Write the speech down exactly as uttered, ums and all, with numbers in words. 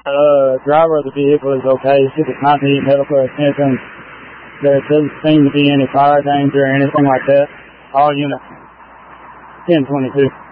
Uh, driver of the vehicle is okay. If it's not needing medical attention, there doesn't seem to be any fire danger or anything like that. All units, ten twenty-two.